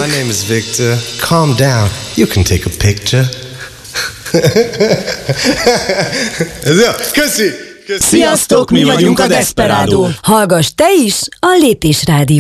My name is Victor. Calm down. You can take a picture. Jó, köszi! Sziasztok, mi vagyunk a Desperado. Hallgass te is a Lépés Rádió.